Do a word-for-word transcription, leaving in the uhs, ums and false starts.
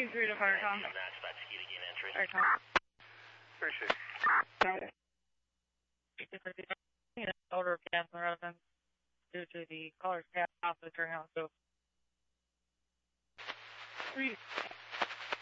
three to fire Tom. Fire Tom. Appreciate it. Odor of gas in the residence due to the caller's gas off the turnout. So three